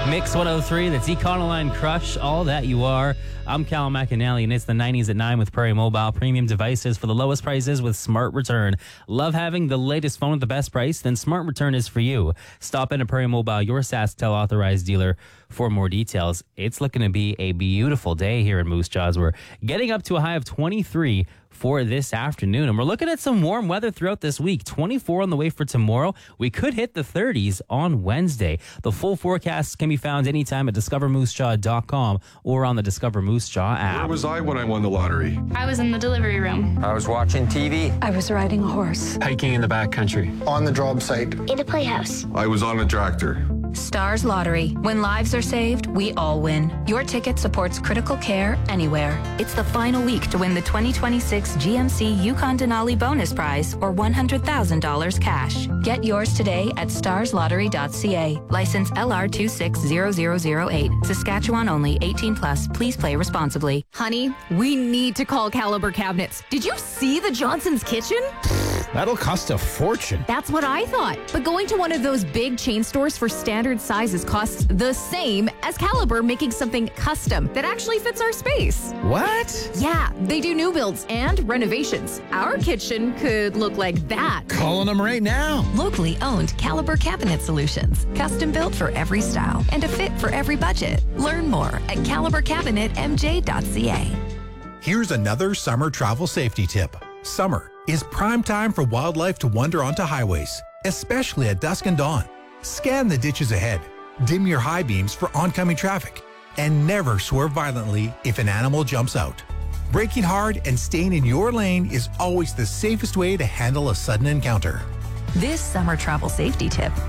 Mix 103, that's Econoline Crush, all that you are. I'm Cal McAnally, and it's the 90s at 9 with Prairie Mobile. Premium devices for the lowest prices with Smart Return. Love having the latest phone at the best price? Then Smart Return is for you. Stop in at Prairie Mobile, your SaskTel authorized dealer, for more details. It's looking to be a beautiful day here in Moose Jaws. We're getting up to a high of 23 for this afternoon, and we're looking at some warm weather throughout this week. 24 on the way for tomorrow. We could hit the 30s on Wednesday. The full forecast can be found anytime at discovermoosejaw.com or on the Discover Moose Jaw app. Where was I when I won the lottery? I was in the delivery room. I was watching TV. I was riding a horse. Hiking in the backcountry. On the job site. In a playhouse. I was on a tractor. Stars Lottery. When lives are saved, we all win. Your ticket supports critical care anywhere. It's the final week to win the 2026 GMC Yukon Denali bonus prize or $100,000 cash. Get yours today at starslottery.ca. License LR260008. Saskatchewan only. 18 plus. Please play responsibly. Honey, we need to call Caliber Cabinets. Did you see the Johnson's kitchen? That'll cost a fortune. That's what I thought. But going to one of those big chain stores for standard sizes costs the same as Caliber making something custom that actually fits our space. What? Yeah, they do new builds and renovations. Our kitchen could look like that. Calling them right now. Locally owned Caliber Cabinet Solutions. Custom built for every style and a fit for every budget. Learn more at calibercabinetmj.ca. Here's another summer travel safety tip. Summer is prime time for wildlife to wander onto highways, especially at dusk and dawn. Scan the ditches ahead, dim your high beams for oncoming traffic, and never swerve violently if an animal jumps out. Braking hard and staying in your lane is always the safest way to handle a sudden encounter. This summer travel safety tip